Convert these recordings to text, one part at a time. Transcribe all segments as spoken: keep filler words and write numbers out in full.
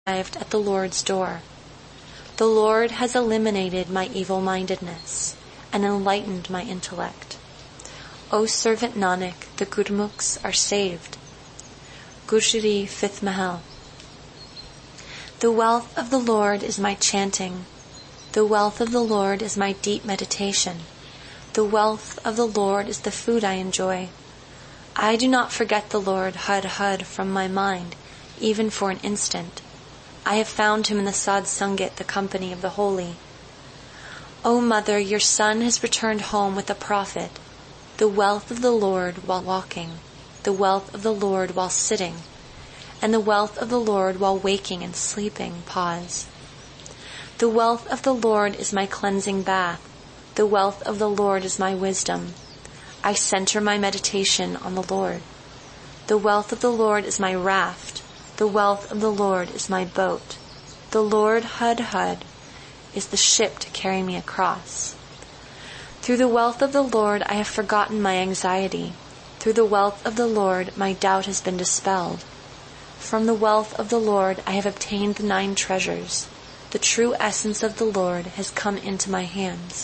arrived at the Lord's door. The Lord has eliminated my evil-mindedness and enlightened my intellect. O servant Nanak, the Gurmukhs are saved. Gujari, fifth Mahal. The wealth of the Lord is my chanting. The wealth of the Lord is my deep meditation. The wealth of the Lord is the food I enjoy. I do not forget the Lord Hud Hud from my mind, even for an instant. I have found him in the Sad Sangat, the company of the holy. O mother, your son has returned home with a prophet. The wealth of the Lord while walking, the wealth of the Lord while sitting, and the wealth of the Lord while waking and sleeping. Pause. The wealth of the Lord is my cleansing bath. The wealth of the Lord is my wisdom. I center my meditation on the Lord. The wealth of the Lord is my raft. The wealth of the Lord is my boat. The Lord Hud Hud is the ship to carry me across. Through the wealth of the Lord I have forgotten my anxiety. Through the wealth of the Lord my doubt has been dispelled. From the wealth of the Lord I have obtained the nine treasures. The true essence of the Lord has come into my hands.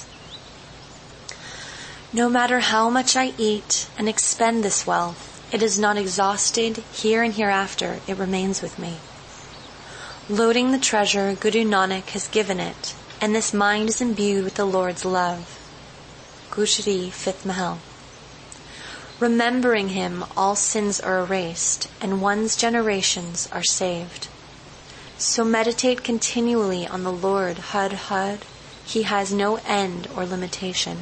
No matter how much I eat and expend this wealth, it is not exhausted. Here and hereafter it remains with me. Loading the treasure, Guru Nanak has given it, and this mind is imbued with the Lord's love. Gujari, fifth Mahal. Remembering him, all sins are erased, and one's generations are saved. So meditate continually on the Lord Hud Hud. He has no end or limitation.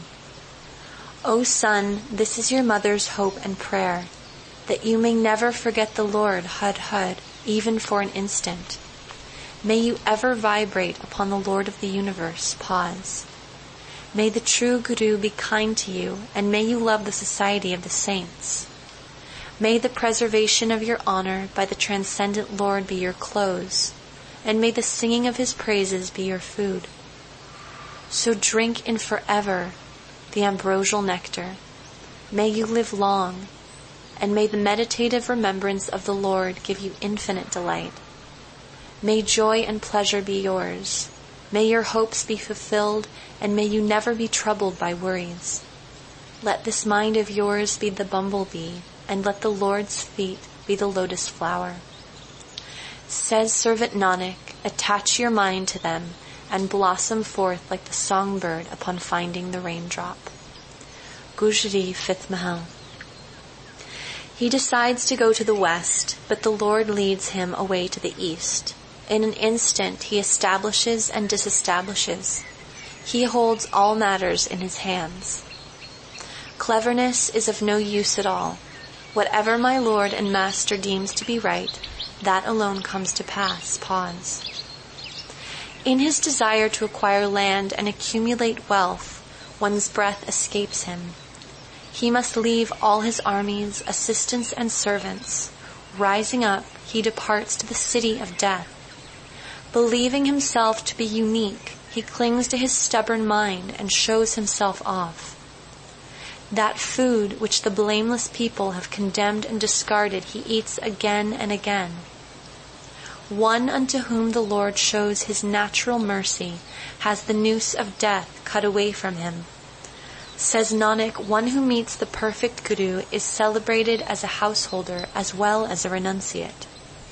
O son, this is your mother's hope and prayer, that you may never forget the Lord Hud Hud, even for an instant. May you ever vibrate upon the Lord of the universe. Pause. May the true Guru be kind to you, and may you love the society of the saints. May the preservation of your honor by the transcendent Lord be your clothes, and may the singing of his praises be your food. So drink in forever the ambrosial nectar. May you live long, and may the meditative remembrance of the Lord give you infinite delight. May joy and pleasure be yours. May your hopes be fulfilled, and may you never be troubled by worries. Let this mind of yours be the bumblebee, and let the Lord's feet be the lotus flower. Says servant Nanak, attach your mind to them, and blossom forth like the songbird upon finding the raindrop. Gujari, fifth Mahal. He decides to go to the west, but the Lord leads him away to the east. In an instant he establishes and disestablishes. He holds all matters in his hands. Cleverness is of no use at all. Whatever my Lord and Master deems to be right, that alone comes to pass. Pause. In his desire to acquire land and accumulate wealth, one's breath escapes him. He must leave all his armies, assistants, and servants. Rising up, he departs to the city of death. Believing himself to be unique, he clings to his stubborn mind and shows himself off. That food which the blameless people have condemned and discarded, he eats again and again. One unto whom the Lord shows his natural mercy has the noose of death cut away from him. Says Nanak, one who meets the perfect Guru is celebrated as a householder as well as a renunciate.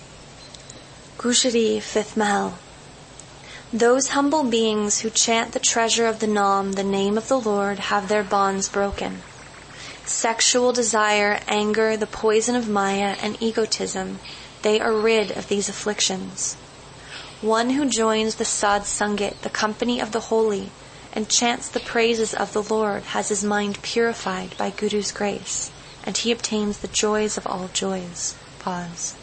Gujari, fifth Mahal. Those humble beings who chant the treasure of the Nam, the name of the Lord, have their bonds broken. Sexual desire, anger, the poison of Maya, and egotism, they are rid of these afflictions. One who joins the Sad Sangat, the company of the holy, and chants the praises of the Lord has his mind purified by Guru's grace, and he obtains the joys of all joys. Pause.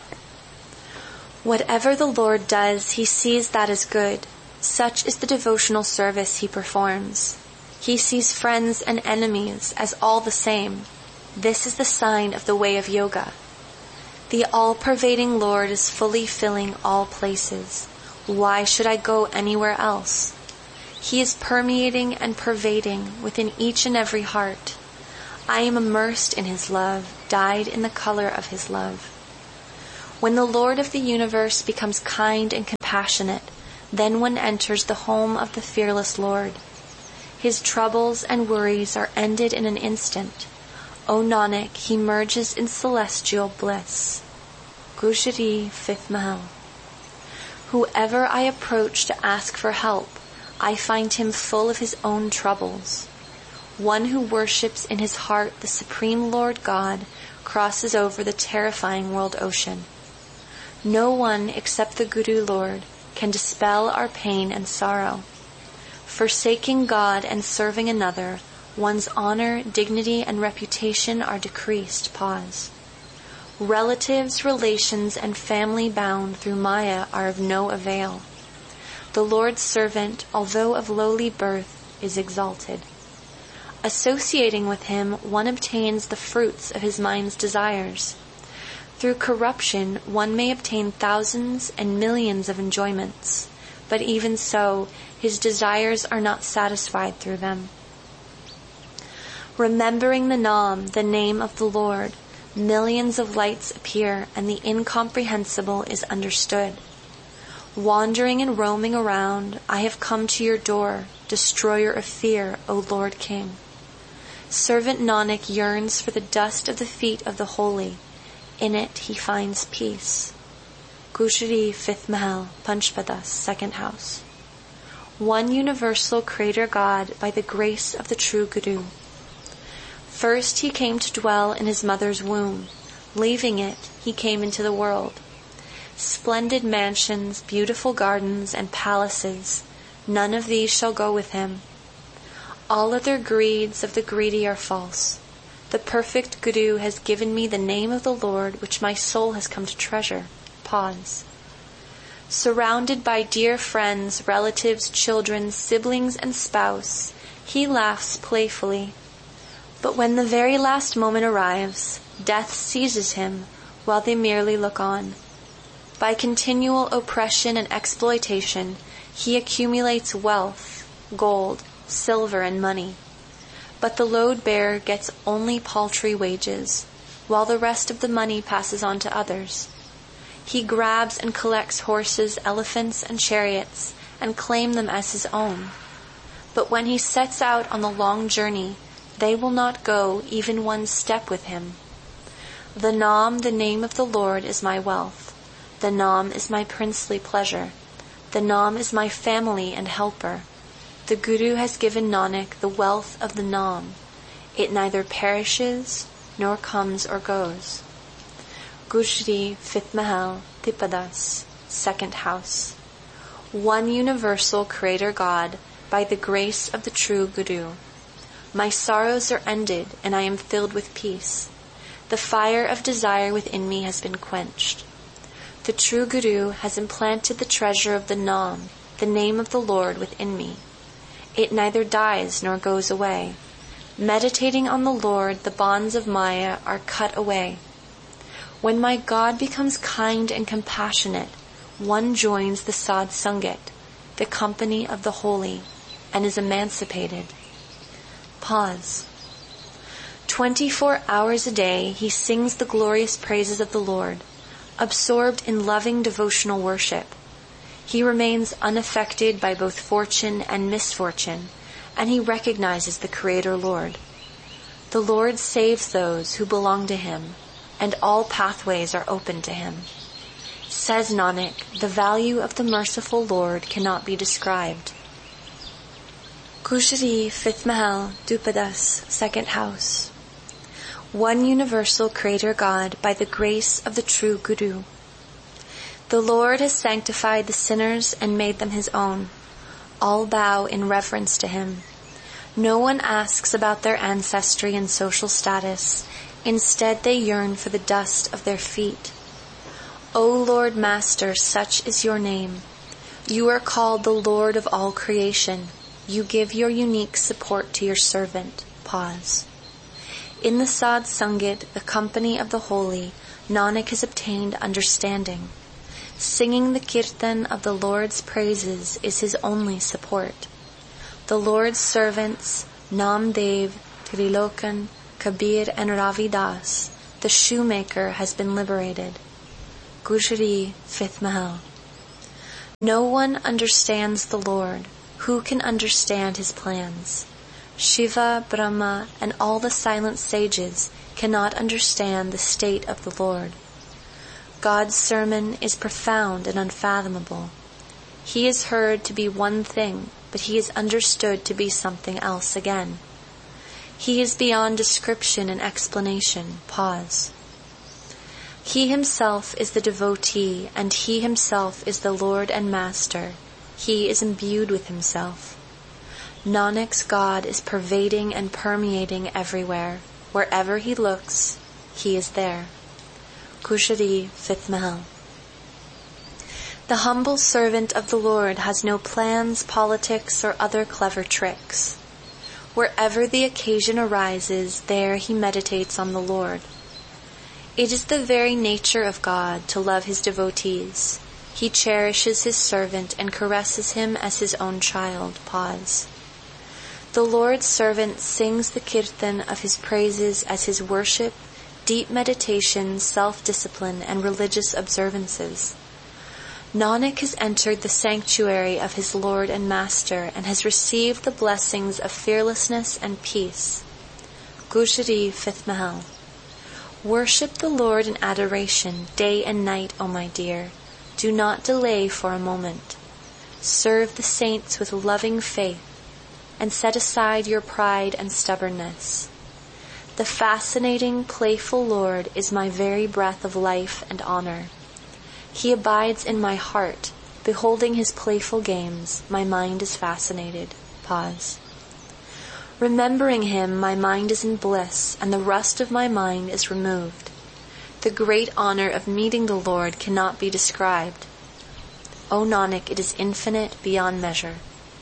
Whatever the Lord does, he sees that as good. Such is the devotional service he performs. He sees friends and enemies as all the same. This is the sign of the way of yoga. The all-pervading Lord is fully filling all places. Why should I go anywhere else? He is permeating and pervading within each and every heart. I am immersed in his love, dyed in the color of his love. When the Lord of the universe becomes kind and compassionate, then one enters the home of the fearless Lord. His troubles and worries are ended in an instant. O Nanak, he merges in celestial bliss. Gujari, fifth Mahal. Whoever I approach to ask for help, I find him full of his own troubles. One who worships in his heart the Supreme Lord God crosses over the terrifying world ocean. No one except the Guru Lord can dispel our pain and sorrow. Forsaking God and serving another, one's honor, dignity, and reputation are decreased. Pause. Relatives, relations, and family bound through Maya are of no avail. The Lord's servant, although of lowly birth, is exalted. Associating with him, one obtains the fruits of his mind's desires. Through corruption, one may obtain thousands and millions of enjoyments, but even so, his desires are not satisfied through them. Remembering the Nam, the name of the Lord, millions of lights appear and the incomprehensible is understood. Wandering and roaming around, I have come to your door, destroyer of fear, O Lord King. Servant Nanak yearns for the dust of the feet of the holy. In it he finds peace. Gujari, fifth Mahal, Panchpadas, second house. One universal Creator God by the grace of the true Guru. First he came to dwell in his mother's womb. Leaving it, he came into the world. Splendid mansions, beautiful gardens, and palaces, none of these shall go with him. All other greeds of the greedy are false. The perfect Guru has given me the name of the Lord, which my soul has come to treasure. Pause. Surrounded by dear friends, relatives, children, siblings, and spouse, he laughs playfully. But when the very last moment arrives, death seizes him while they merely look on. By continual oppression and exploitation, he accumulates wealth, gold, silver, and money. But the load-bearer gets only paltry wages, while the rest of the money passes on to others. He grabs and collects horses, elephants, and chariots, and claims them as his own. But when he sets out on the long journey, they will not go even one step with him. The Nam, the name of the Lord, is my wealth. The Nam is my princely pleasure. The Nam is my family and helper. The Guru has given Nanak the wealth of the Nam. It neither perishes nor comes or goes. Gujari, fifth Mahal, Tipadas, second house. One universal Creator God by the grace of the true Guru. My sorrows are ended and I am filled with peace. The fire of desire within me has been quenched. The true Guru has implanted the treasure of the Nam, the name of the Lord, within me. It neither dies nor goes away. Meditating on the Lord, the bonds of Maya are cut away. When my God becomes kind and compassionate, one joins the Sadh Sangat, the company of the holy, and is emancipated. Pause. Twenty-four hours a day he sings the glorious praises of the Lord, absorbed in loving devotional worship. He remains unaffected by both fortune and misfortune, and he recognizes the Creator Lord. The Lord saves those who belong to him, and all pathways are open to him. Says Nanak, the value of the merciful Lord cannot be described. Gujari, fifth Mahal, Dupadas, second house. One universal Creator God by the grace of the true Guru. The Lord has sanctified the sinners and made them his own. All bow in reverence to him. No one asks about their ancestry and social status. Instead, they yearn for the dust of their feet. O Lord Master, such is your name. You are called the Lord of all creation. You give your unique support to your servant. Pause. In the Sadh Sangat, the company of the holy, Nanak has obtained understanding. Singing the kirtan of the Lord's praises is his only support. The Lord's servants, Namdev, Trilokan, Kabir, and Ravidas, the shoemaker, has been liberated. Gujari, fifth Mahal. No one understands the Lord. Who can understand his plans? Shiva, Brahma, and all the silent sages cannot understand the state of the Lord. God's sermon is profound and unfathomable. He is heard to be one thing, but he is understood to be something else again. He is beyond description and explanation. Pause. He himself is the devotee, and he himself is the Lord and Master. He is imbued with himself. Nanak's God is pervading and permeating everywhere. Wherever he looks, he is there. Gujari, fifth Mahal. The humble servant of the Lord has no plans, politics, or other clever tricks. Wherever the occasion arises, there he meditates on the Lord. It is the very nature of God to love his devotees. He cherishes his servant and caresses him as his own child. Pause. The Lord's servant sings the kirtan of his praises as his worship, deep meditation, self-discipline, and religious observances. Nanak has entered the sanctuary of his Lord and Master and has received the blessings of fearlessness and peace. Gujari, fifth Mahal. Worship the Lord in adoration, day and night, O my dear. Do not delay for a moment. Serve the saints with loving faith, and set aside your pride and stubbornness. The fascinating, playful Lord is my very breath of life and honor. He abides in my heart. Beholding his playful games, my mind is fascinated. Pause. Remembering him, my mind is in bliss, and the rust of my mind is removed. The great honor of meeting the Lord cannot be described. O Nanak, it is infinite beyond measure.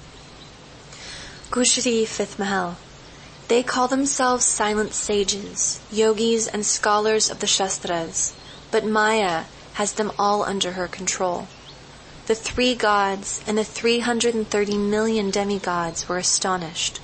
Gujari, fifth Mahal. They call themselves silent sages, yogis, and scholars of the Shastras, but Maya has them all under her control. The three gods and the three hundred and thirty million demigods were astonished.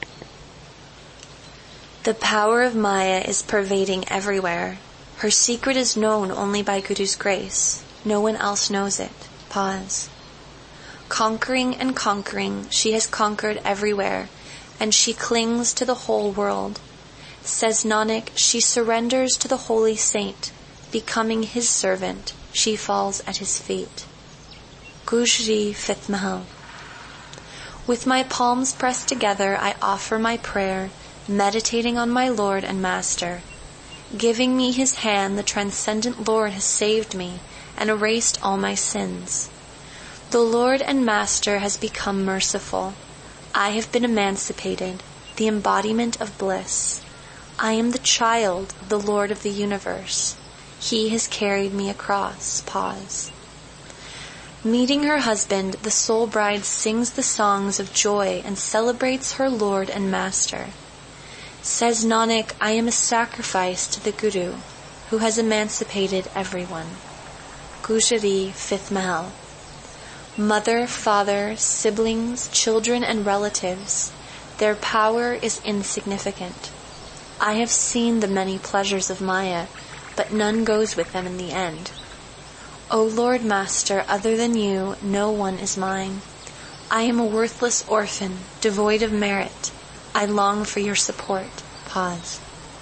The power of Maya is pervading everywhere. Her secret is known only by Guru's grace. No one else knows it. Pause. Conquering and conquering, she has conquered everywhere, and she clings to the whole world. Says Nanak, she surrenders to the holy saint. Becoming his servant, she falls at his feet. Gujari, fifth Mahal. With my palms pressed together, I offer my prayer, meditating on my Lord and Master. Giving me his hand, the transcendent Lord has saved me and erased all my sins. The Lord and Master has become merciful. I have been emancipated, the embodiment of bliss. I am the child of the Lord of the universe. He has carried me across. Pause. Meeting her husband, the soul bride sings the songs of joy and celebrates her Lord and Master. Says Nanak, I am a sacrifice to the Guru, who has emancipated everyone. Gujari, fifth Mahal. Mother, father, siblings, children, and relatives, their power is insignificant. I have seen the many pleasures of Maya, but none goes with them in the end. O Lord Master, other than you, no one is mine. I am a worthless orphan, devoid of merit. I long for your support. Pause.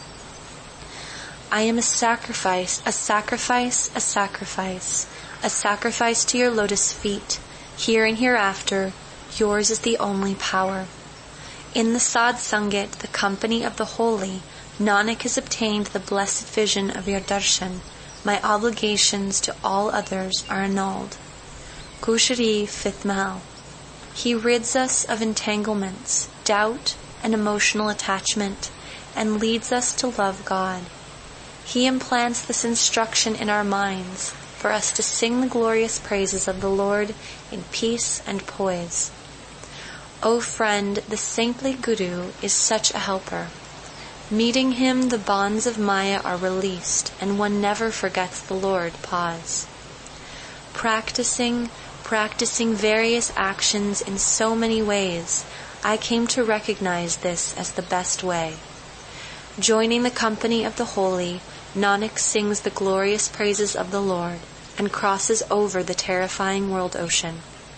I am a sacrifice, a sacrifice, a sacrifice, a sacrifice to your lotus feet. Here and hereafter, yours is the only power. In the Sad Sangat, the company of the holy, Nanak has obtained the blessed vision of your darshan. My obligations to all others are annulled. Gujari, fifth Mahal. He rids us of entanglements, doubt, and emotional attachment, and leads us to love God. He implants this instruction in our minds for us to sing the glorious praises of the Lord in peace and poise. O friend, the saintly Guru is such a helper. Meeting him, the bonds of Maya are released, and one never forgets the Lord. Pause. Practicing, practicing various actions in so many ways, I came to recognize this as the best way. Joining the company of the holy, Nanak sings the glorious praises of the Lord. and crosses over the terrifying world ocean.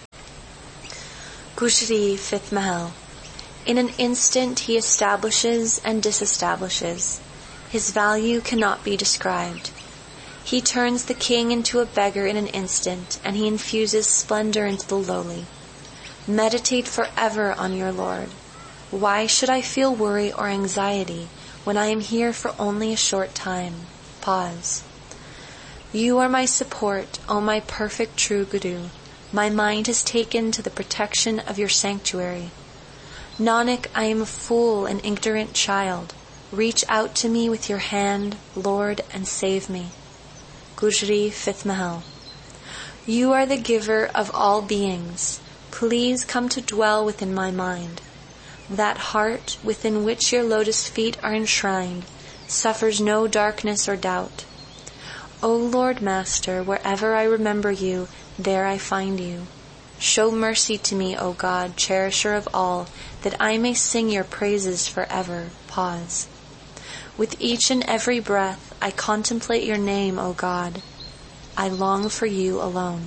Gushri, fifth Mahal. In an instant he establishes and disestablishes. His value cannot be described. He turns the king into a beggar in an instant, and he infuses splendor into the lowly. Meditate forever on your Lord. Why should I feel worry or anxiety when I am here for only a short time? Pause. You are my support, O my perfect true Guru. My mind is taken to the protection of your sanctuary. Nanak, I am a fool and ignorant child. Reach out to me with your hand, Lord, and save me. Gujri, fifth Mahal. You are the giver of all beings. Please come to dwell within my mind. That heart within which your lotus feet are enshrined suffers no darkness or doubt. O Lord Master, wherever I remember you, there I find you. Show mercy to me, O God, cherisher of all, that I may sing your praises forever. Pause. With each and every breath, I contemplate your name, O God. I long for you alone.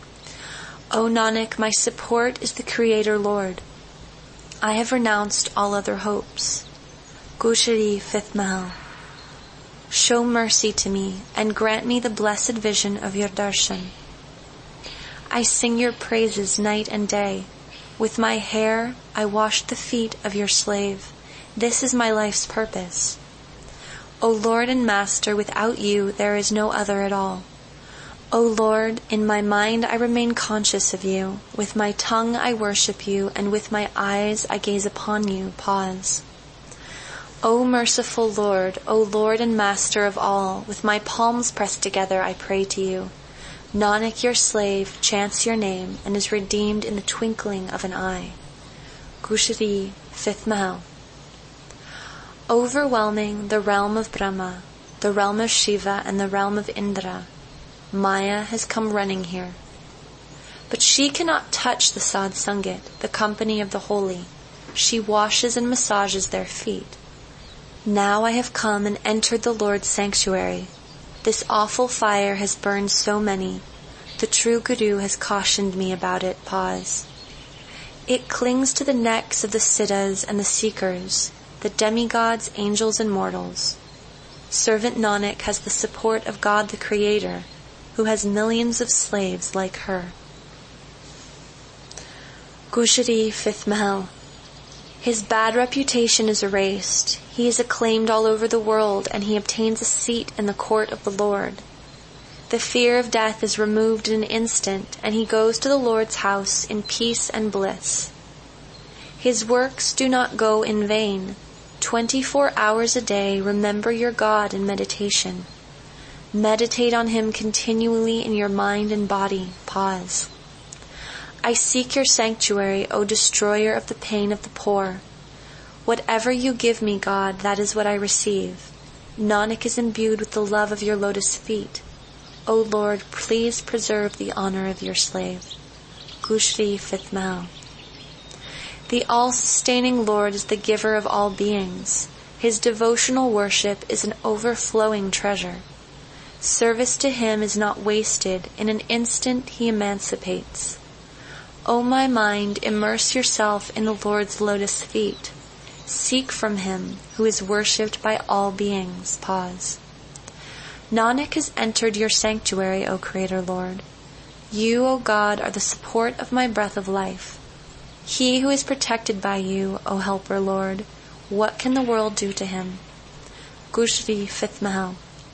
O Nanak, my support is the Creator Lord. I have renounced all other hopes. Gushri, fifth Mahal. Show mercy to me and grant me the blessed vision of your darshan. I sing your praises night and day. With my hair, I wash the feet of your slave. This is my life's purpose. O Lord and Master, without you there is no other at all. O Lord, in my mind I remain conscious of you. With my tongue I worship you, and with my eyes I gaze upon you. Pause. O merciful Lord, O Lord and Master of all, with my palms pressed together I pray to you. Nanak, your slave, chants your name and is redeemed in the twinkling of an eye. Gushri, fifth Mahal. Overwhelming the realm of Brahma, the realm of Shiva, and the realm of Indra, Maya has come running here. But she cannot touch the Sadh Sangat, the company of the holy. She washes and massages their feet. Now I have come and entered the Lord's sanctuary. This awful fire has burned so many. The true Guru has cautioned me about it. Pause. It clings to the necks of the siddhas and the seekers, the demigods, angels, and mortals. Servant Nanak has the support of God the Creator, who has millions of slaves like her. Gushri, fifth Mahal. His bad reputation is erased. He is acclaimed all over the world, and he obtains a seat in the court of the Lord. The fear of death is removed in an instant, and he goes to the Lord's house in peace and bliss. His works do not go in vain. Twenty-four hours a day remember your God in meditation. Meditate on him continually in your mind and body. Pause. I seek your sanctuary, O destroyer of the pain of the poor. Whatever you give me, God, that is what I receive. Nanak is imbued with the love of your lotus feet. O Lord, please preserve the honor of your slave. Gushri, fifth Mahal. The all-sustaining Lord is the giver of all beings. His devotional worship is an overflowing treasure. Service to him is not wasted. In an instant he emancipates. O my mind, immerse yourself in the Lord's lotus feet. Seek from him, who is worshipped by all beings. Pause. Nanak has entered your sanctuary, O Creator Lord. You, O God, are the support of my breath of life. He who is protected by you, O Helper Lord, what can the world do to him? Gushri, fifth Mahal.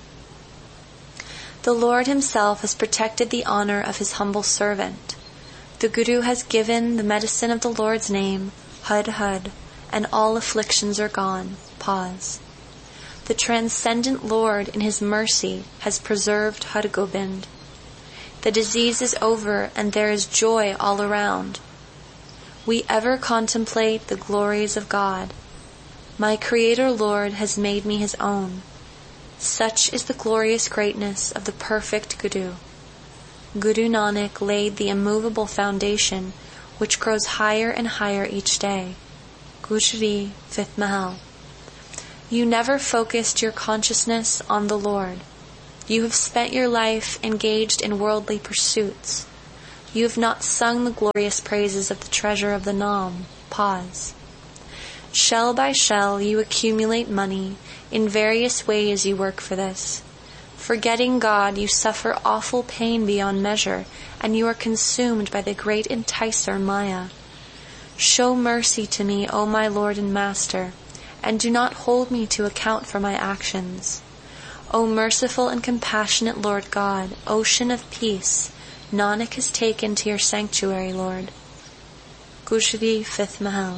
The Lord himself has protected the honor of his humble servant. The Guru has given the medicine of the Lord's name, Hud Hud, and all afflictions are gone. Pause. The transcendent Lord in his mercy has preserved Har Gobind. The disease is over and there is joy all around. We ever contemplate the glories of God. My Creator Lord has made me his own. Such is the glorious greatness of the perfect Guru. Guru Nanak laid the immovable foundation, which grows higher and higher each day. Gushri, fifth Mahal. You never focused your consciousness on the Lord. You have spent your life engaged in worldly pursuits. You have not sung the glorious praises of the treasure of the Nam. Pause. Shell by shell you accumulate money. In various ways you work for this. Forgetting God, you suffer awful pain beyond measure, and you are consumed by the great enticer Maya. Show mercy to me, O my Lord and Master, and do not hold me to account for my actions. O merciful and compassionate Lord God, ocean of peace, Nanak has taken to your sanctuary, Lord. Gujari, fifth Mahal.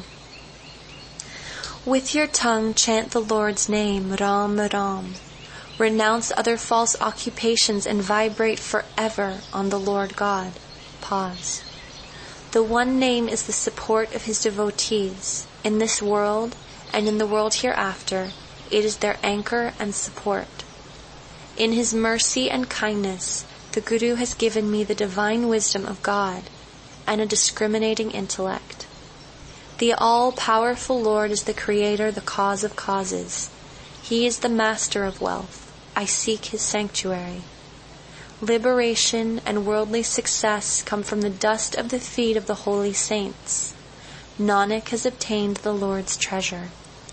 With your tongue chant the Lord's name, Ram Ram. Renounce other false occupations and vibrate forever on the Lord God. Pause. The one name is the support of his devotees. In this world and in the world hereafter, it is their anchor and support. In his mercy and kindness, the Guru has given me the divine wisdom of God and a discriminating intellect. The all-powerful Lord is the creator, the cause of causes. He is the master of wealth. I seek his sanctuary. Liberation and worldly success come from the dust of the feet of the holy saints. Nanak has obtained the Lord's treasure.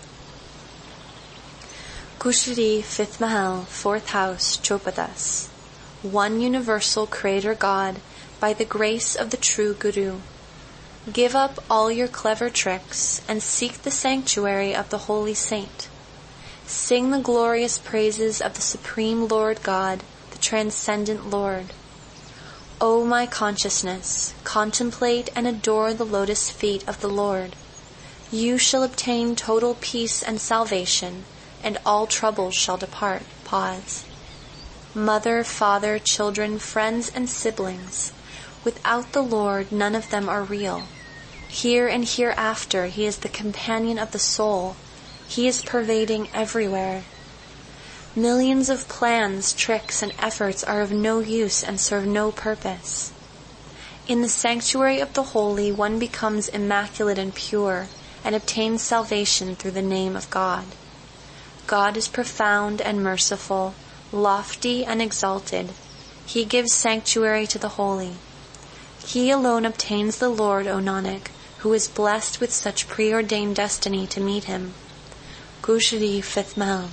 Gujari, fifth Mahal, fourth house, Chopadas. One universal Creator God, by the grace of the true Guru. Give up all your clever tricks and seek the sanctuary of the holy saint. Sing the glorious praises of the Supreme Lord God, the Transcendent Lord. O my consciousness, contemplate and adore the lotus feet of the Lord. You shall obtain total peace and salvation, and all troubles shall depart. Pause. Mother, father, children, friends, and siblings. Without the Lord, none of them are real. Here and hereafter, he is the companion of the soul. He is pervading everywhere. Millions of plans, tricks, and efforts are of no use and serve no purpose. In the sanctuary of the holy, one becomes immaculate and pure, and obtains salvation through the name of God. God is profound and merciful, lofty and exalted. He gives sanctuary to the holy. He alone obtains the Lord, O Nanak, who is blessed with such preordained destiny to meet him. Gujari, fifth Mahal.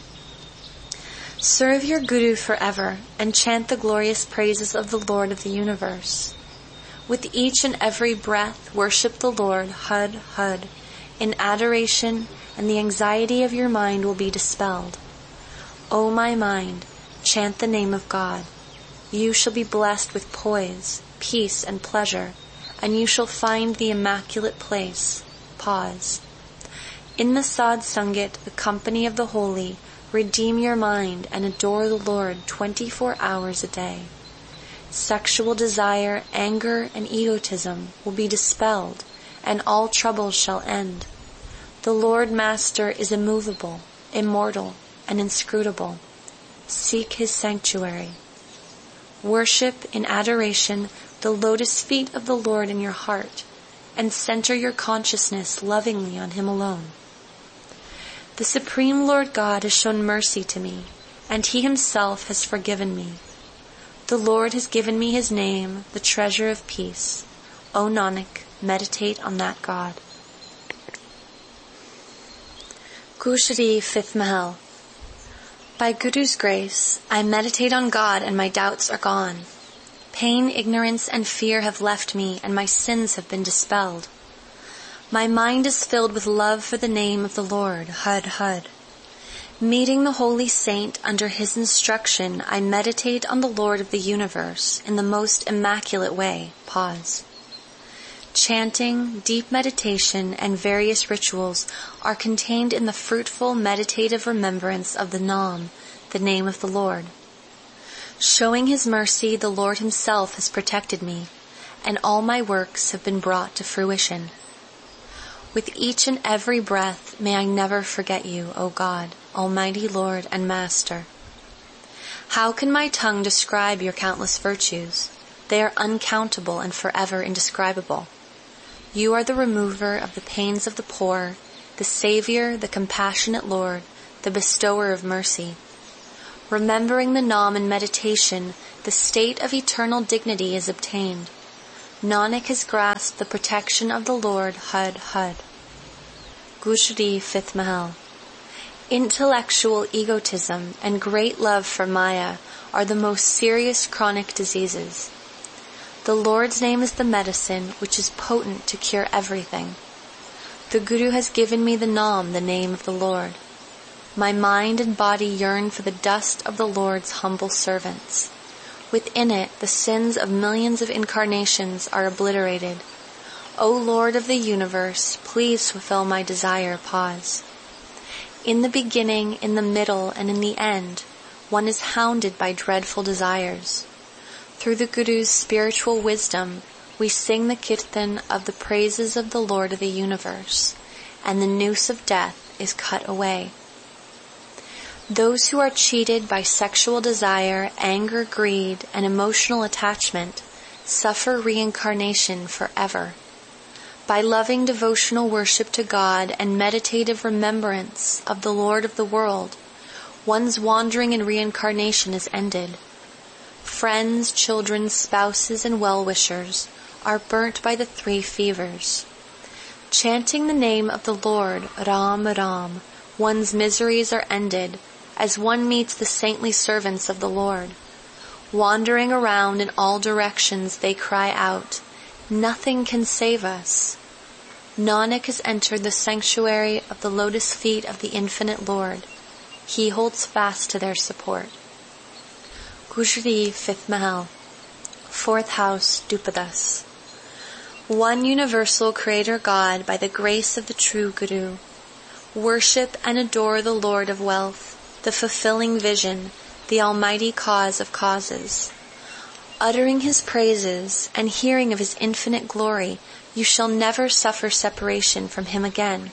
Serve your Guru forever, and chant the glorious praises of the Lord of the universe. With each and every breath, worship the Lord, Hud, Hud, in adoration, and the anxiety of your mind will be dispelled. O my mind, chant the name of God. You shall be blessed with poise, peace, and pleasure, and you shall find the immaculate place. Pause. In the Sad Sangat, the company of the holy, redeem your mind and adore the Lord twenty-four hours a day. Sexual desire, anger, and egotism will be dispelled, and all troubles shall end. The Lord Master is immovable, immortal, and inscrutable. Seek his sanctuary. Worship in adoration the lotus feet of the Lord in your heart, and center your consciousness lovingly on him alone. The Supreme Lord God has shown mercy to me, and he himself has forgiven me. The Lord has given me his name, the treasure of peace. O Nanak, meditate on that God. Gujari, fifth Mahal. By Guru's grace, I meditate on God and my doubts are gone. Pain, ignorance, and fear have left me, and my sins have been dispelled. My mind is filled with love for the name of the Lord, Hud Hud. Meeting the holy saint under his instruction, I meditate on the Lord of the universe in the most immaculate way. Pause. Chanting, deep meditation, and various rituals are contained in the fruitful meditative remembrance of the Nam, the name of the Lord. Showing his mercy, the Lord himself has protected me, and all my works have been brought to fruition. With each and every breath, may I never forget you, O God, Almighty Lord and Master. How can my tongue describe your countless virtues? They are uncountable and forever indescribable. You are the remover of the pains of the poor, the Savior, the compassionate Lord, the bestower of mercy. Remembering the Nam in meditation, the state of eternal dignity is obtained. Nanak has grasped the protection of the Lord Hud Hud. Gujari, fifth Mahal. Intellectual egotism and great love for Maya are the most serious chronic diseases. The Lord's name is the medicine which is potent to cure everything. The Guru has given me the Nam, the name of the Lord. My mind and body yearn for the dust of the Lord's humble servants. Within it, the sins of millions of incarnations are obliterated. O Lord of the universe, please fulfill my desire. Pause. In the beginning, in the middle, and in the end, one is hounded by dreadful desires. Through the Guru's spiritual wisdom, we sing the kirtan of the praises of the Lord of the universe, and the noose of death is cut away. Those who are cheated by sexual desire, anger, greed, and emotional attachment suffer reincarnation forever. By loving devotional worship to God and meditative remembrance of the Lord of the world, one's wandering in reincarnation is ended. Friends, children, spouses, and well-wishers are burnt by the three fevers. Chanting the name of the Lord, Ram Ram, one's miseries are ended as one meets the saintly servants of the Lord. Wandering around in all directions, they cry out, "Nothing can save us." Nanak has entered the sanctuary of the lotus feet of the infinite Lord. He holds fast to their support. Gujari, fifth Mahal. Fourth house, Dupadas. One universal Creator God by the grace of the true Guru. Worship and adore the Lord of wealth, the fulfilling vision, the almighty cause of causes. Uttering His praises and hearing of His infinite glory, you shall never suffer separation from Him again.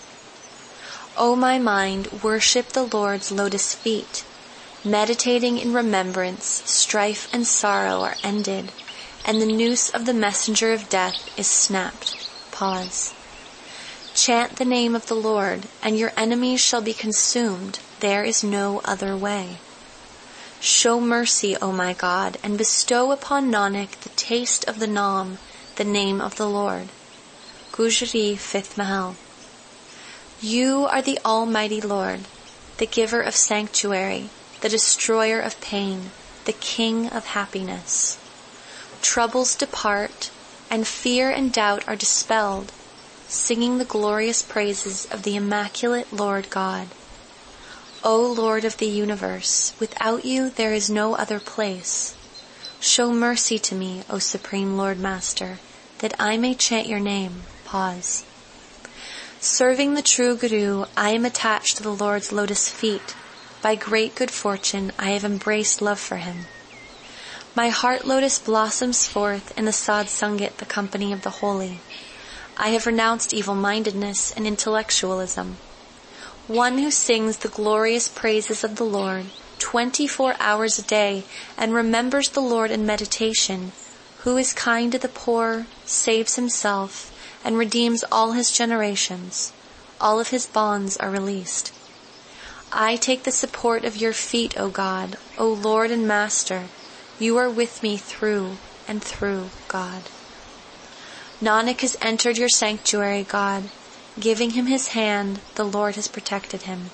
O my mind, worship the Lord's lotus feet. Meditating in remembrance, strife and sorrow are ended, and the noose of the messenger of death is snapped. Pause. Chant the name of the Lord, and your enemies shall be consumed. There is no other way. Show mercy, O my God, and bestow upon Nanak the taste of the Nam, the name of the Lord. Gujari, fifth Mahal. You are the Almighty Lord, the giver of sanctuary, the destroyer of pain, the King of happiness. Troubles depart, and fear and doubt are dispelled, singing the glorious praises of the immaculate Lord God. O Lord of the universe, without you there is no other place. Show mercy to me, O Supreme Lord Master, that I may chant your name. Pause. Serving the true Guru, I am attached to the Lord's lotus feet. By great good fortune, I have embraced love for Him. My heart lotus blossoms forth in the Sad Sangat, the company of the holy. I have renounced evil-mindedness and intellectualism. One who sings the glorious praises of the Lord twenty-four hours a day and remembers the Lord in meditation, who is kind to the poor, saves himself, and redeems all his generations, all of his bonds are released. I take the support of your feet, O God, O Lord and Master. You are with me through and through, God. Nanak has entered your sanctuary, God. Giving him his hand, the Lord has protected him.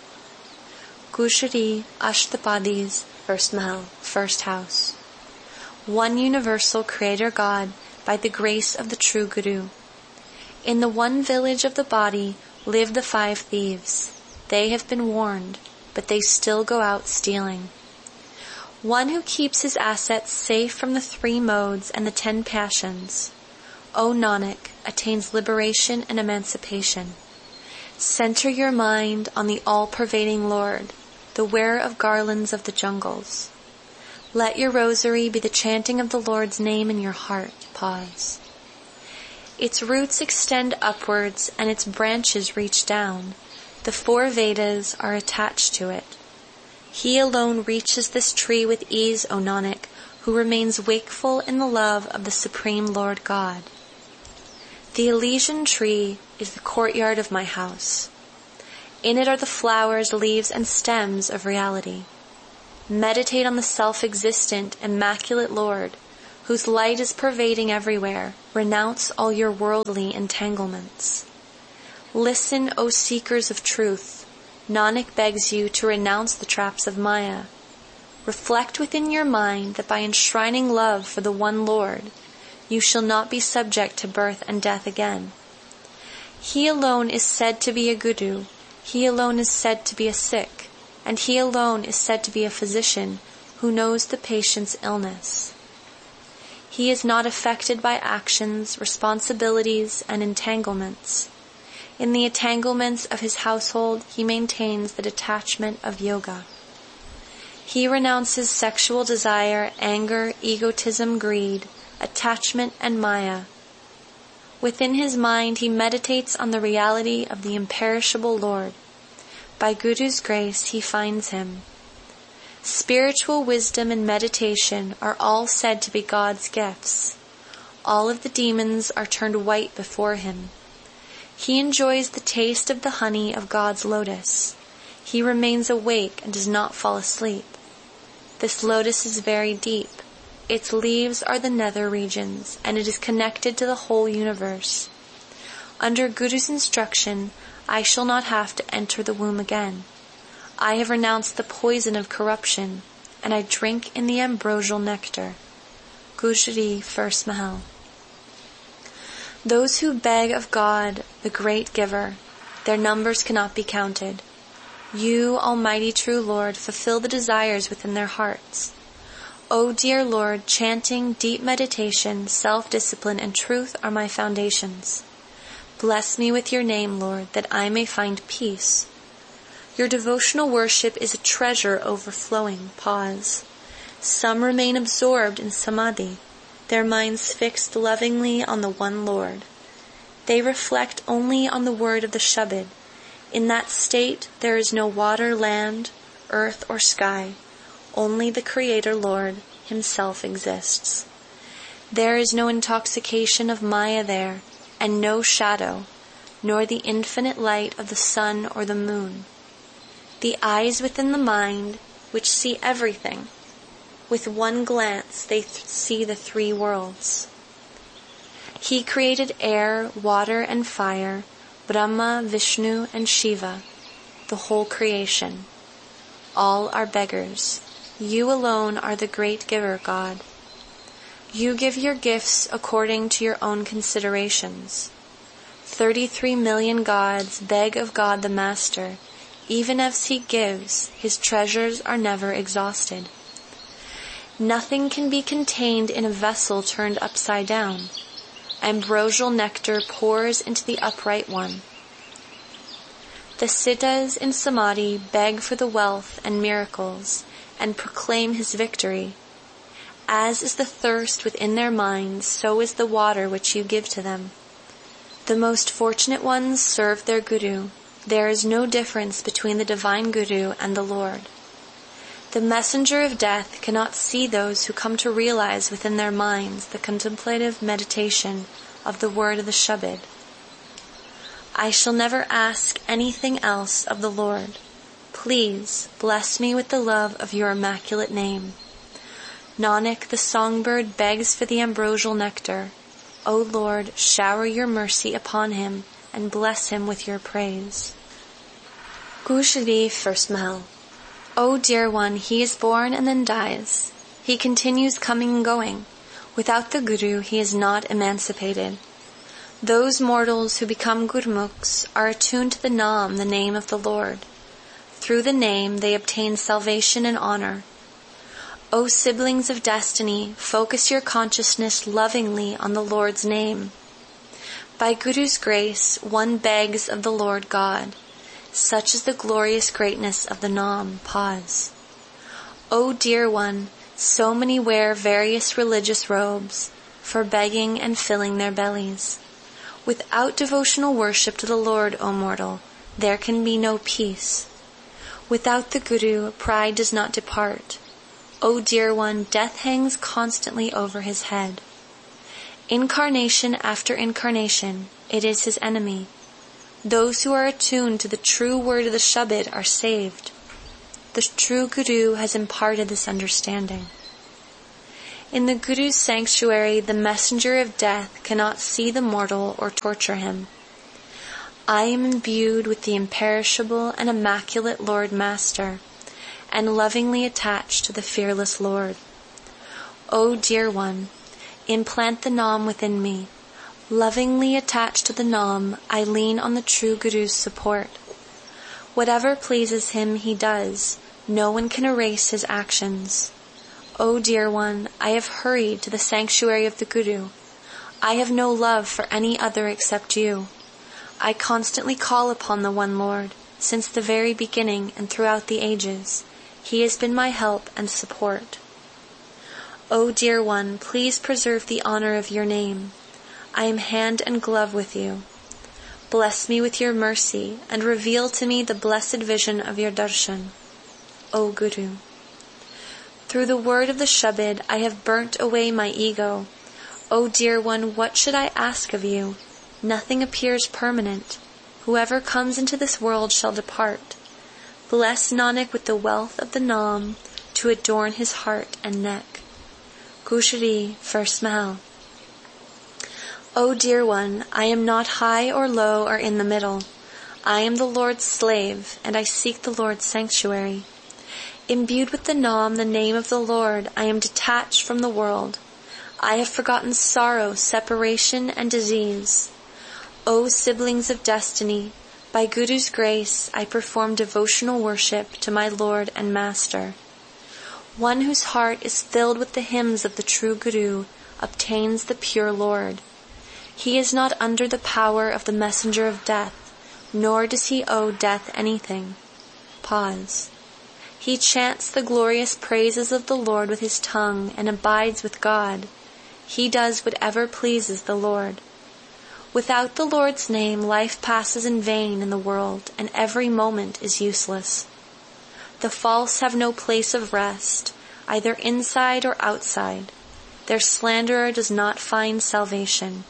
Gujari, Ashtapadis, first Mahal, first house. One universal Creator God by the grace of the true Guru. In the one village of the body live the five thieves. They have been warned, but they still go out stealing. One who keeps his assets safe from the three modes and the ten passions, O Nanak, attains liberation and emancipation. Center your mind on the all-pervading Lord, the wearer of garlands of the jungles. Let your rosary be the chanting of the Lord's name in your heart. Pause. Its roots extend upwards and its branches reach down. The four Vedas are attached to it. He alone reaches this tree with ease, O Nanak, who remains wakeful in the love of the Supreme Lord God. The Elysian tree is the courtyard of my house. In it are the flowers, leaves, and stems of reality. Meditate on the self-existent, immaculate Lord, whose light is pervading everywhere. Renounce all your worldly entanglements. Listen, O seekers of truth. Nanak begs you to renounce the traps of Maya. Reflect within your mind that by enshrining love for the one Lord, you shall not be subject to birth and death again. He alone is said to be a guru, he alone is said to be a Sikh, and he alone is said to be a physician who knows the patient's illness. He is not affected by actions, responsibilities, and entanglements. In the entanglements of his household, he maintains the detachment of yoga. He renounces sexual desire, anger, egotism, greed, attachment, and maya. Within his mind, he meditates on the reality of the imperishable Lord. By Guru's grace, he finds him. Spiritual wisdom and meditation are all said to be God's gifts. All of the demons are turned white before him. He enjoys the taste of the honey of God's lotus. He remains awake and does not fall asleep. This lotus is very deep. Its leaves are the nether regions, and it is connected to the whole universe. Under Guru's instruction, I shall not have to enter the womb again. I have renounced the poison of corruption, and I drink in the ambrosial nectar. Gujari, First Mahal. Those who beg of God, the great giver, their numbers cannot be counted. You, Almighty True Lord, fulfill the desires within their hearts. O dear Lord, chanting, deep meditation, self-discipline, and truth are my foundations. Bless me with your name, Lord, that I may find peace. Your devotional worship is a treasure overflowing. Pause. Some remain absorbed in samadhi, their minds fixed lovingly on the one Lord. They reflect only on the word of the Shabad. In that state, there is no water, land, earth, or sky. Only the Creator Lord himself exists. There is no intoxication of Maya there, and no shadow, nor the infinite light of the sun or the moon. The eyes within the mind, which see everything, with one glance they th- see the three worlds. He created air, water, and fire, Brahma, Vishnu, and Shiva, the whole creation. All are beggars. You alone are the great giver, God. You give your gifts according to your own considerations. Thirty-three million gods beg of God the Master. Even as he gives, his treasures are never exhausted. Nothing can be contained in a vessel turned upside down. Ambrosial nectar pours into the upright one. The Siddhas in Samadhi beg for the wealth and miracles, and proclaim his victory. As is the thirst within their minds, so is the water which you give to them. The most fortunate ones serve their Guru. There is no difference between the divine Guru and the Lord. The messenger of death cannot see those who come to realize within their minds the contemplative meditation of the word of the Shabad. I shall never ask anything else of the Lord. Please bless me with the love of your immaculate name. Nanak, the songbird, begs for the ambrosial nectar. O Lord, shower your mercy upon him and bless him with your praise. Gujari, First Mahal. O dear one, he is born and then dies. He continues coming and going. Without the Guru, he is not emancipated. Those mortals who become Gurmukhs are attuned to the Naam, the name of the Lord. Through the name, they obtain salvation and honor. O siblings of destiny, focus your consciousness lovingly on the Lord's name. By Guru's grace, one begs of the Lord God. Such is the glorious greatness of the Naam. Pause. O dear one, so many wear various religious robes, for begging and filling their bellies. Without devotional worship to the Lord, O mortal, there can be no peace. Without the Guru, pride does not depart. O dear one, death hangs constantly over his head. Incarnation after incarnation, it is his enemy. Those who are attuned to the true word of the Shabad are saved. The true Guru has imparted this understanding. In the Guru's sanctuary, the messenger of death cannot see the mortal or torture him. I am imbued with the imperishable and immaculate Lord Master, and lovingly attached to the fearless Lord. O dear one, implant the Nam within me. Lovingly attached to the Nam, I lean on the true Guru's support. Whatever pleases him, he does. No one can erase his actions. O dear one, I have hurried to the sanctuary of the Guru. I have no love for any other except you. I constantly call upon the one Lord, since the very beginning and throughout the ages. He has been my help and support. O dear one, please preserve the honor of your name. I am hand and glove with you. Bless me with your mercy and reveal to me the blessed vision of your darshan. O Guru. Through the word of the Shabad, I have burnt away my ego. O dear one, what should I ask of you? Nothing appears permanent. Whoever comes into this world shall depart. Bless Nanak with the wealth of the Nam to adorn his heart and neck. Gujari, first Mahal. O dear one, I am not high or low or in the middle. I am the Lord's slave, and I seek the Lord's sanctuary. Imbued with the Nam, the name of the Lord, I am detached from the world. I have forgotten sorrow, separation, and disease. O siblings of destiny, by Guru's grace, I perform devotional worship to my Lord and Master. One whose heart is filled with the hymns of the true Guru obtains the pure Lord. He is not under the power of the messenger of death, nor does he owe death anything. Pause. He chants the glorious praises of the Lord with his tongue and abides with God. He does whatever pleases the Lord. Without the Lord's name, life passes in vain in the world, and every moment is useless. The false have no place of rest, either inside or outside. Their slanderer does not find salvation.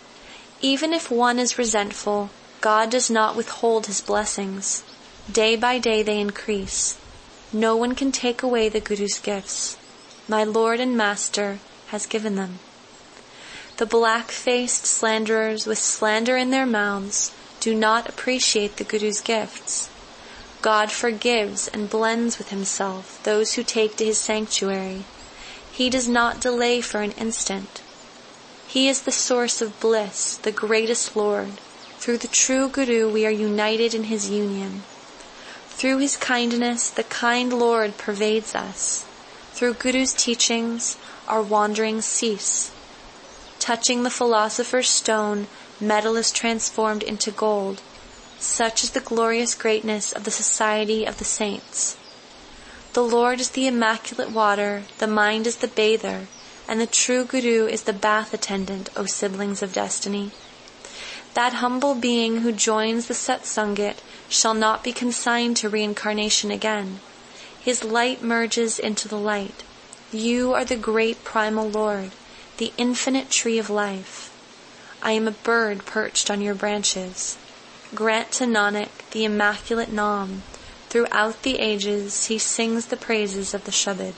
Even if one is resentful, God does not withhold his blessings. Day by day they increase. No one can take away the Guru's gifts. My Lord and Master has given them. The black-faced slanderers with slander in their mouths do not appreciate the Guru's gifts. God forgives and blends with himself those who take to his sanctuary. He does not delay for an instant. He is the source of bliss, the greatest Lord. Through the true Guru we are united in his union. Through his kindness, the kind Lord pervades us. Through Guru's teachings, our wanderings cease. Touching the philosopher's stone, metal is transformed into gold. Such is the glorious greatness of the society of the saints. The Lord is the immaculate water, the mind is the bather, and the true Guru is the bath attendant, O siblings of destiny. That humble being who joins the Satsangit shall not be consigned to reincarnation again. His light merges into the light. You are the great primal Lord, the infinite tree of life. I am a bird perched on your branches. Grant to Nanak the immaculate Nam. Throughout the ages he sings the praises of the Shabad.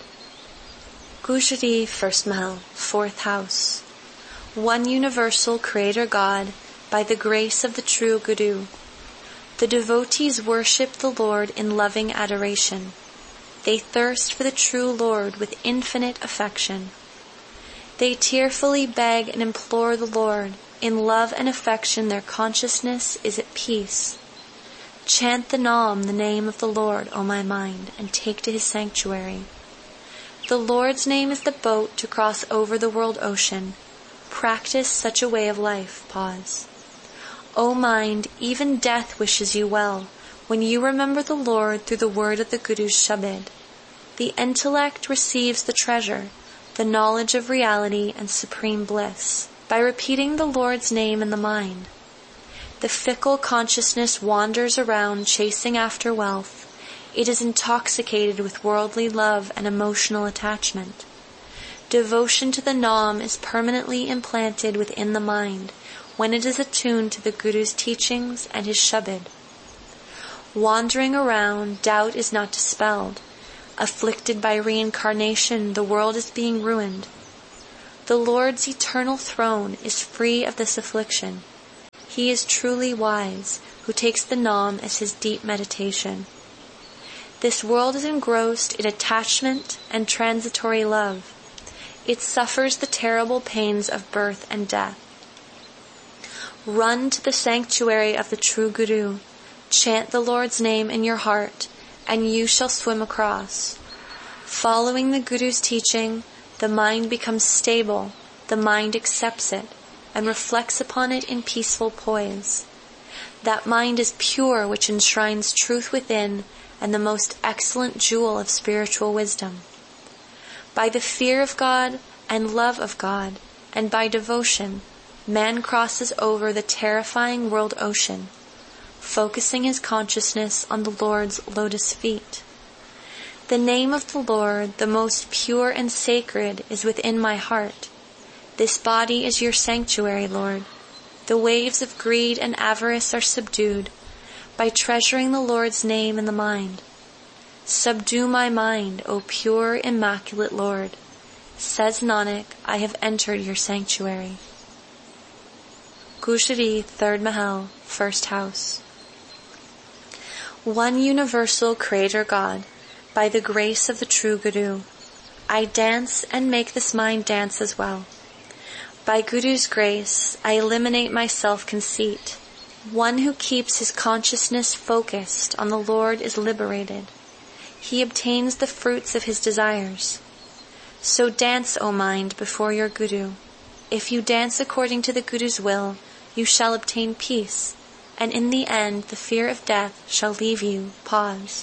Gujari, first Mahal, fourth house. One universal Creator God, by the grace of the true Guru. The devotees worship the Lord in loving adoration. They thirst for the true Lord with infinite affection. They tearfully beg and implore the Lord. In love and affection their consciousness is at peace. Chant the Nam, the name of the Lord, O my mind, and take to his sanctuary. The Lord's name is the boat to cross over the world ocean. Practice such a way of life. Pause. O mind, even death wishes you well, when you remember the Lord through the word of the Guru's Shabad. The intellect receives the treasure, the knowledge of reality and supreme bliss, by repeating the Lord's name in the mind. The fickle consciousness wanders around chasing after wealth. It is intoxicated with worldly love and emotional attachment. Devotion to the Nam is permanently implanted within the mind when it is attuned to the Guru's teachings and his Shabad. Wandering around, doubt is not dispelled. Afflicted by reincarnation, the world is being ruined. The Lord's eternal throne is free of this affliction. He is truly wise, who takes the Nam as his deep meditation. This world is engrossed in attachment and transitory love. It suffers the terrible pains of birth and death. Run to the sanctuary of the true Guru. Chant the Lord's name in your heart, and you shall swim across. Following the Guru's teaching, the mind becomes stable, the mind accepts it, and reflects upon it in peaceful poise. That mind is pure which enshrines truth within and the most excellent jewel of spiritual wisdom. By the fear of God and love of God, and by devotion, man crosses over the terrifying world ocean, focusing his consciousness on the Lord's lotus feet. The name of the Lord, the most pure and sacred, is within my heart. This body is your sanctuary, Lord. The waves of greed and avarice are subdued by treasuring the Lord's name in the mind. Subdue my mind, O pure, immaculate Lord. Says Nanak, I have entered your sanctuary. Gujari, third Mahal, first house. One universal Creator God, by the grace of the true Guru, I dance and make this mind dance as well. By Guru's grace, I eliminate my self-conceit. One who keeps his consciousness focused on the Lord is liberated. He obtains the fruits of his desires. So dance, O mind, before your Guru. If you dance according to the Guru's will, you shall obtain peace, and in the end the fear of death shall leave you. Pause.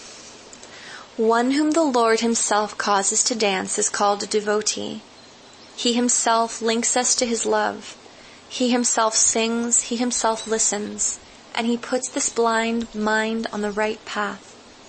One whom the Lord himself causes to dance is called a devotee. He himself links us to his love. He himself sings, he himself listens, and he puts this blind mind on the right path.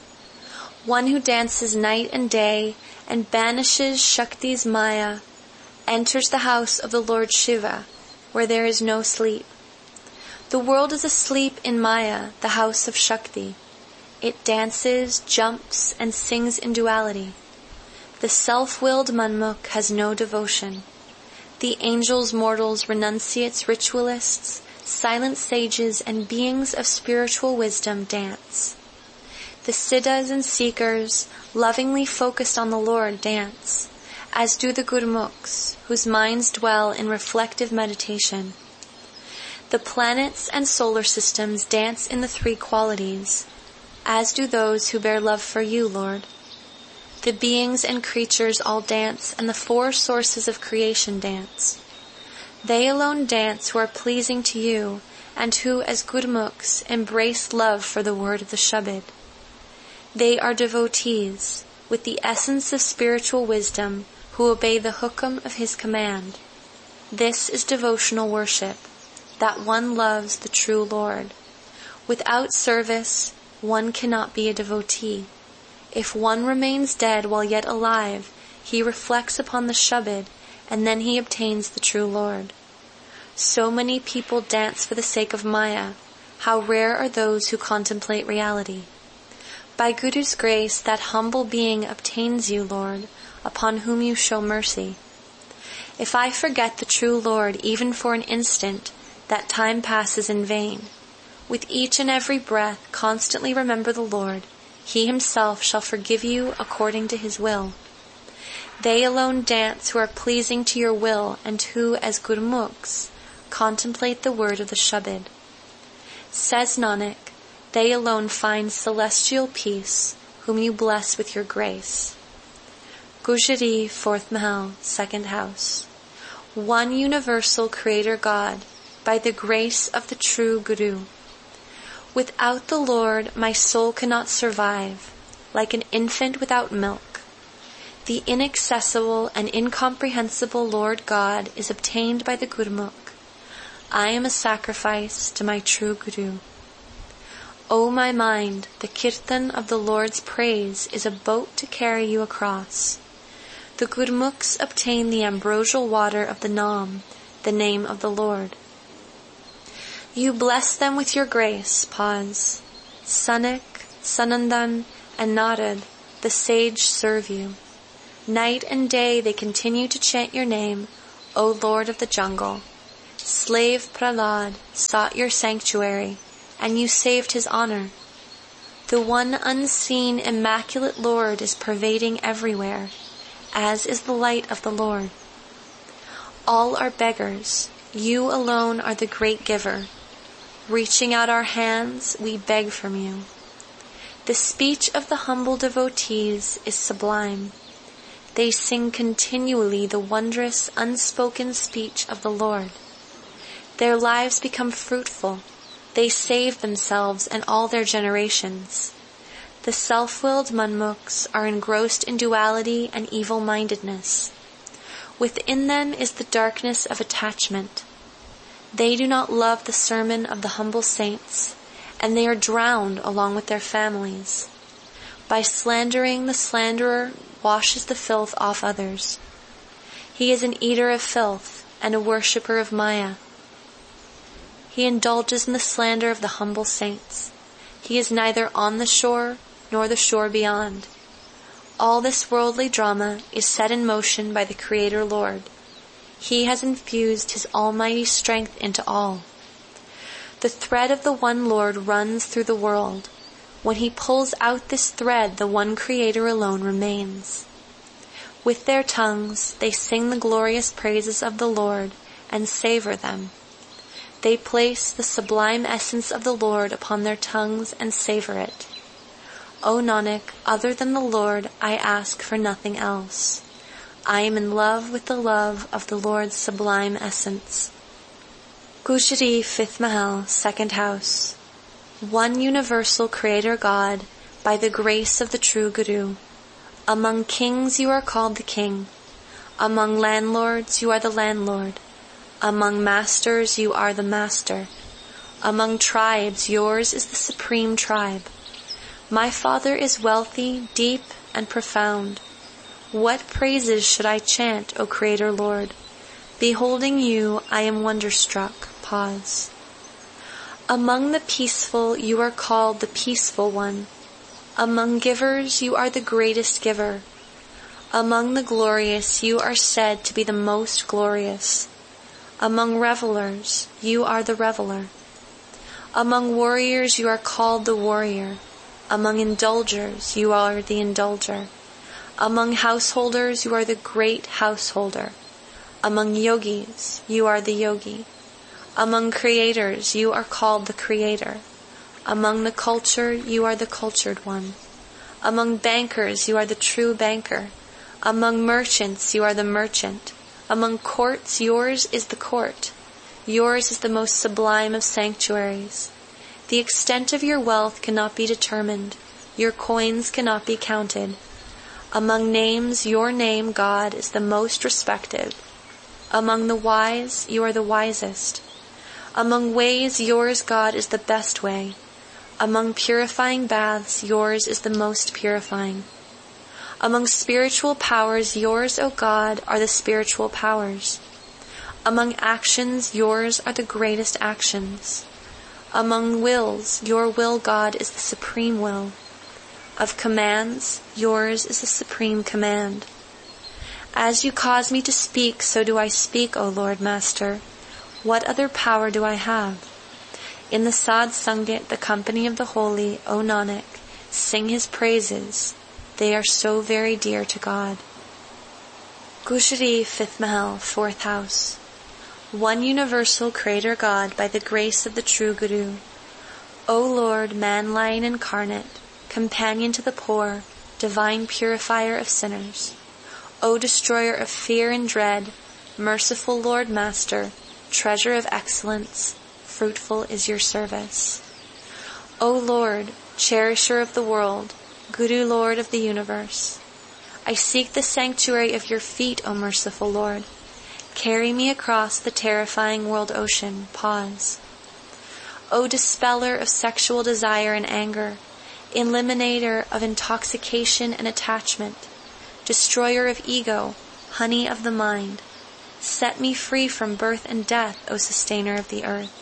One who dances night and day and banishes Shakti's Maya enters the house of the Lord Shiva, where there is no sleep. The world is asleep in Maya, the house of Shakti. It dances, jumps, and sings in duality. The self-willed Manmukh has no devotion. The angels, mortals, renunciates, ritualists, silent sages, and beings of spiritual wisdom dance. The siddhas and seekers, lovingly focused on the Lord, dance, as do the Gurmukhs, whose minds dwell in reflective meditation. The planets and solar systems dance in the three qualities, as do those who bear love for you, Lord. The beings and creatures all dance, and the four sources of creation dance. They alone dance who are pleasing to you, and who, as Gurmukhs, embrace love for the word of the Shabad. They are devotees, with the essence of spiritual wisdom, who obey the hukum of his command. This is devotional worship, that one loves the true Lord. Without service, one cannot be a devotee. If one remains dead while yet alive, he reflects upon the Shabad, and then he obtains the true Lord. So many people dance for the sake of Maya. How rare are those who contemplate reality. By Guru's grace, that humble being obtains you, Lord, upon whom you show mercy. If I forget the true Lord even for an instant, that time passes in vain. With each and every breath, constantly remember the Lord. He himself shall forgive you according to his will. They alone dance who are pleasing to your will, and who, as Gurmukhs, contemplate the word of the Shabad. Says Nanak, they alone find celestial peace, whom you bless with your grace. Gujari, fourth Mahal, second house. One universal Creator God, by the grace of the true Guru. Without the Lord, my soul cannot survive, like an infant without milk. The inaccessible and incomprehensible Lord God is obtained by the Gurmukh. I am a sacrifice to my true Guru. O my mind, the kirtan of the Lord's praise is a boat to carry you across. The Gurmukhs obtain the ambrosial water of the Nam, the name of the Lord. You bless them with your grace. Pause. Sanak, Sanandan, and Narad, the sage, serve you. Night and day they continue to chant your name, O Lord of the jungle. Slave Prahlad sought your sanctuary, and you saved his honor. The one unseen, immaculate Lord is pervading everywhere, as is the light of the Lord. All are beggars. You alone are the great giver. Reaching out our hands, we beg from you. The speech of the humble devotees is sublime. They sing continually the wondrous, unspoken speech of the Lord. Their lives become fruitful. They save themselves and all their generations. The self-willed Manmukhs are engrossed in duality and evil-mindedness. Within them is the darkness of attachment. They do not love the sermon of the humble saints, and they are drowned along with their families. By slandering, the slanderer washes the filth off others. He is an eater of filth and a worshipper of Maya. He indulges in the slander of the humble saints. He is neither on the shore nor the shore beyond. All this worldly drama is set in motion by the Creator Lord. He has infused His almighty strength into all. The thread of the one Lord runs through the world. When He pulls out this thread, the one Creator alone remains. With their tongues, they sing the glorious praises of the Lord and savor them. They place the sublime essence of the Lord upon their tongues and savor it. O Nanak, other than the Lord, I ask for nothing else. I am in love with the love of the Lord's sublime essence. Gujari, fifth Mahal, second house. One universal Creator God, by the grace of the true Guru. Among kings you are called the king. Among landlords you are the landlord. Among masters you are the master. Among tribes yours is the supreme tribe. My Father is wealthy, deep, and profound. What praises should I chant, O Creator Lord? Beholding you, I am wonderstruck. Pause. Among the peaceful you are called the peaceful one. Among givers you are the greatest giver. Among the glorious you are said to be the most glorious. Among revelers you are the reveler. Among warriors you are called the warrior. Among indulgers you are the indulger. Among householders you are the great householder. Among yogis you are the yogi. Among creators you are called the creator. Among the cultured you are the cultured one. Among bankers you are the true banker. Among merchants you are the merchant. Among courts yours is the court. Yours is the most sublime of sanctuaries. The extent of your wealth cannot be determined. Your coins cannot be counted. Among names your name, God, is the most respected. Among the wise you are the wisest. Among ways yours, God, is the best way. Among purifying baths yours is the most purifying. Among spiritual powers yours, O God, are the spiritual powers. Among actions yours are the greatest actions. Among wills your will, God, is the supreme will. Of commands yours is the supreme command. As you cause me to speak, so do I speak, O Lord Master. What other power do I have? In the Sadh Sangat, the company of the holy, O Nanak, sing His praises. They are so very dear to God. Gujari, fifth Mahal, fourth house. One universal Creator God, by the grace of the true Guru. O Lord, man-lion incarnate, companion to the poor, divine purifier of sinners. O destroyer of fear and dread, merciful Lord Master, treasure of excellence, fruitful is your service. O Lord, cherisher of the world, Guru Lord of the universe, I seek the sanctuary of your feet, O merciful Lord. Carry me across the terrifying world ocean. Pause. O dispeller of sexual desire and anger, eliminator of intoxication and attachment, destroyer of ego, honey of the mind, set me free from birth and death, O sustainer of the earth.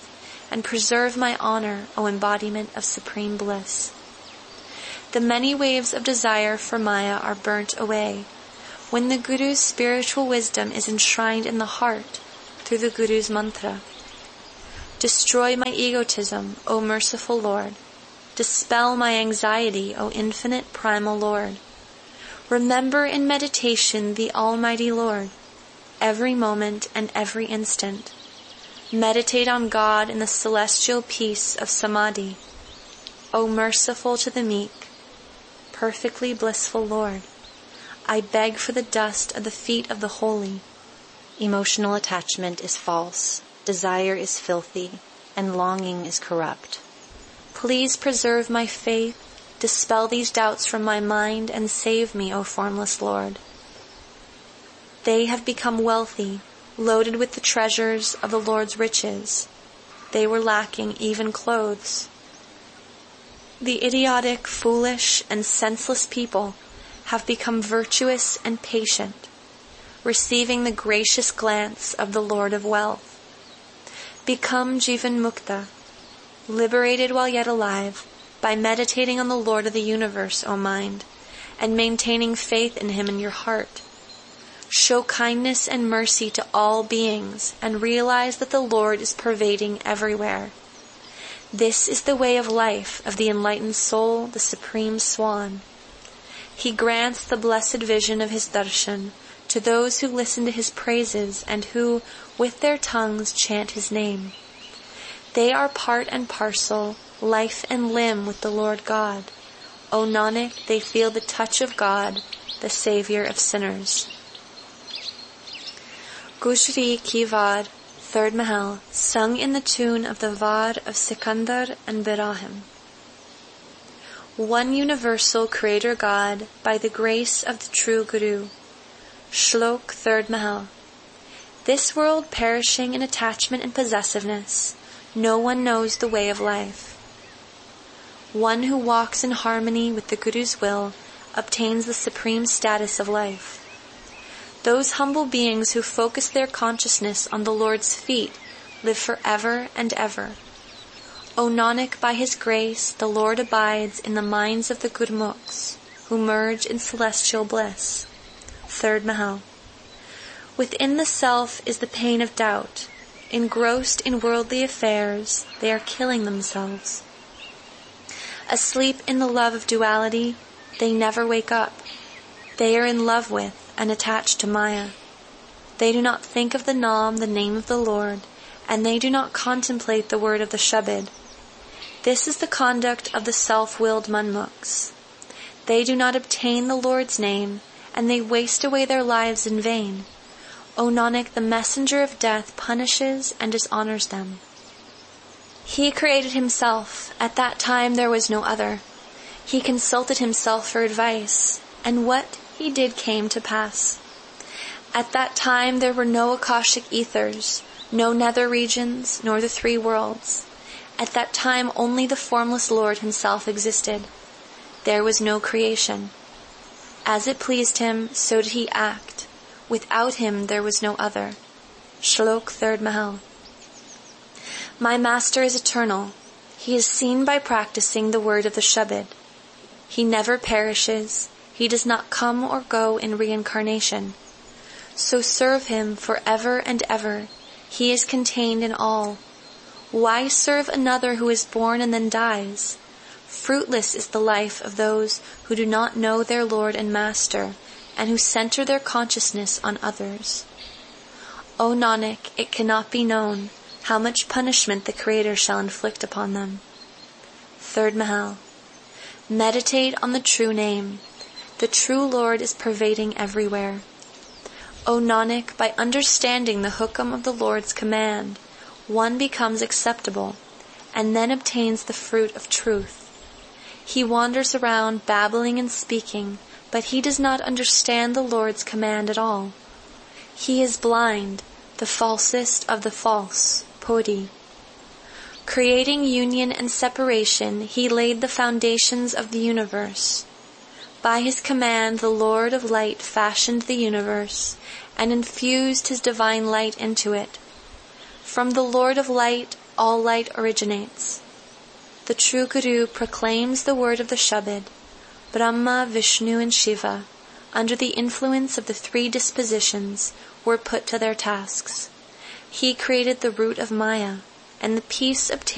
and preserve my honor, O embodiment of supreme bliss. The many waves of desire for Maya are burnt away when the Guru's spiritual wisdom is enshrined in the heart through the Guru's mantra. Destroy my egotism, O merciful Lord. Dispel my anxiety, O infinite primal Lord. Remember in meditation the Almighty Lord, every moment and every instant. Meditate on God in the celestial peace of Samadhi. O merciful to the meek, perfectly blissful Lord, I beg for the dust of the feet of the holy. Emotional attachment is false, desire is filthy, and longing is corrupt. Please preserve my faith, dispel these doubts from my mind, and save me, O formless Lord. They have become wealthy, loaded with the treasures of the Lord's riches. They were lacking even clothes. The idiotic, foolish, and senseless people have become virtuous and patient, receiving the gracious glance of the Lord of Wealth. Become Jivan Mukta, liberated while yet alive, by meditating on the Lord of the universe, O mind, and maintaining faith in Him in your heart. Show kindness and mercy to all beings, and realize that the Lord is pervading everywhere. This is the way of life of the enlightened soul, the supreme swan. He grants the blessed vision of His darshan to those who listen to His praises and who, with their tongues, chant His name. They are part and parcel, life and limb with the Lord God. O Nanak, they feel the touch of God, the Savior of sinners. Gujri Ki Vad, third Mahal, sung in the tune of the Vad of Sikandar and Birahim. One universal Creator God, by the grace of the true Guru. Shlok, third Mahal. This world perishing in attachment and possessiveness, no one knows the way of life. One who walks in harmony with the Guru's will obtains the supreme status of life. Those humble beings who focus their consciousness on the Lord's feet live forever and ever. O Nanak, by His grace, the Lord abides in the minds of the Gurmukhs, who merge in celestial bliss. Third Mahal. Within the self is the pain of doubt. Engrossed in worldly affairs, they are killing themselves. Asleep in the love of duality, they never wake up. They are in love with and attached to Maya. They do not think of the Nam, the name of the Lord, and they do not contemplate the word of the Shabad. This is the conduct of the self-willed Manmukhs. They do not obtain the Lord's name, and they waste away their lives in vain. O Nanak, the messenger of death punishes and dishonors them. He created Himself. At that time there was no other. He consulted Himself for advice, and what He did came to pass. At that time there were no Akashic ethers, no nether regions, nor the three worlds. At that time only the formless Lord Himself existed. There was no creation. As it pleased Him, so did He act. Without Him there was no other. Shlok, third Mahal. My Master is eternal. He is seen by practicing the word of the Shabad. He never perishes. He does not come or go in reincarnation. So serve Him forever and ever. He is contained in all. Why serve another who is born and then dies? Fruitless is the life of those who do not know their Lord and Master, and who center their consciousness on others. O Nanak, it cannot be known how much punishment the Creator shall inflict upon them. Third Mahal. Meditate on the true name. The true Lord is pervading everywhere. O Nanak, by understanding the hukam of the Lord's command, one becomes acceptable, and then obtains the fruit of truth. He wanders around babbling and speaking, but he does not understand the Lord's command at all. He is blind, the falsest of the false, Podi. Creating union and separation, He laid the foundations of the universe. By His command, the Lord of Light fashioned the universe and infused His divine light into it. From the Lord of Light, all light originates. The true Guru proclaims the word of the Shabad. Brahma, Vishnu, and Shiva, under the influence of the three dispositions, were put to their tasks. He created the root of Maya, and the peace obtained